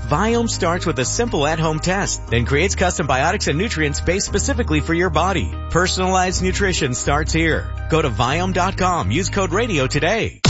Viome starts with a simple at-home test, then creates custom biotics and nutrients based specifically for your body. Personalized nutrition starts here. Go to Viome.com. Use code radio today.